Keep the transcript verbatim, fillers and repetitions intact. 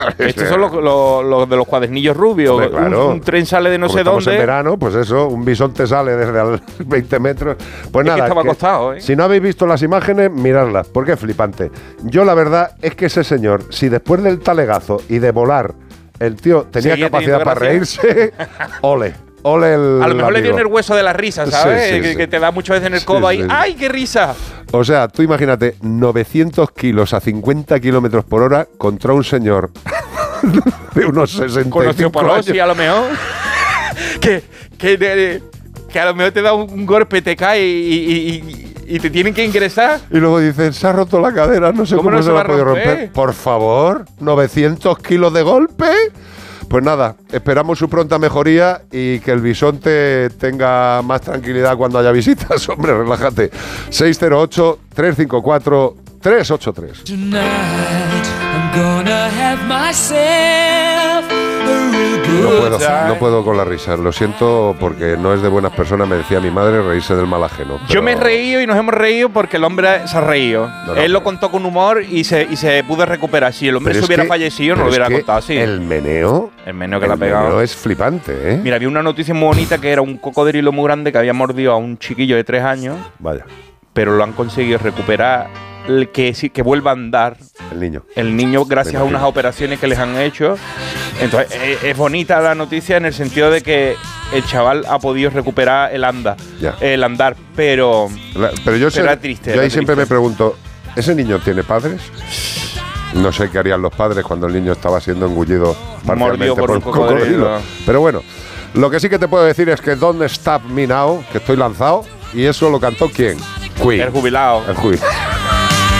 Estos son los, los, los de los cuadernillos rubios. Hombre, claro. un, un tren sale de no Como sé estamos dónde. En verano, pues eso, un bisonte sale desde a veinte metros. Pues es nada. Que estaba que, acostado, ¿eh? Si no habéis visto las imágenes, miradlas, porque es flipante. Yo la verdad es que ese señor, si después del talegazo y de volar, el tío tenía Seguía capacidad para reírse, ole. Ole el a lo mejor amigo. le dio en el hueso de la risa, ¿sabes? Sí, sí, que, sí. que te da muchas veces en el codo sí, ahí. Sí. ¡Ay, qué risa! O sea, tú imagínate, novecientos kilos a cincuenta kilómetros por hora contra un señor de unos sesenta y cinco con osteoporosis, años. a lo mejor. que, que, de, que a lo mejor te da un golpe, te cae y, y, y, y te tienen que ingresar. Y luego dicen, se ha roto la cadera, no sé cómo, ¿Cómo no se, se la va ha podido romper? romper. Por favor, novecientos kilos de golpe. Pues nada, esperamos su pronta mejoría y que el bisonte tenga más tranquilidad cuando haya visitas. Hombre, relájate. seis cero ocho, tres cinco cuatro, tres ocho tres. No puedo, no puedo con la risa. Lo siento porque no es de buenas personas, me decía mi madre, reírse del mal ajeno. Pero... Yo me he reído y nos hemos reído porque el hombre se ha reído. No, no, Él no. lo contó con humor y se, y se pudo recuperar. Si el hombre Pero se es hubiera que- fallecido, no pero lo es hubiera que contado así. El meneo. El meneo que le el ha pegado. meneo es flipante, ¿eh? Mira, había una noticia muy bonita que era un cocodrilo muy grande que había mordido a un chiquillo de tres años, Vaya, pero lo han conseguido recuperar, el que, sí- que vuelva a andar el niño. el niño gracias Me a imagino. unas operaciones que les han hecho. Entonces, es, es bonita la noticia en el sentido de que el chaval ha podido recuperar el anda, Ya. el andar, pero La- pero yo, sé- era triste, yo era ahí siempre triste. me pregunto, ¿ese niño tiene padres? No sé qué harían los padres cuando el niño estaba siendo engullido parcialmente Mordido por un cocodrilo. Pero bueno, lo que sí que te puedo decir es que Don't Stop Me Now, que estoy lanzado, y eso lo cantó ¿quién? Queen. el jubilado. El jubilado.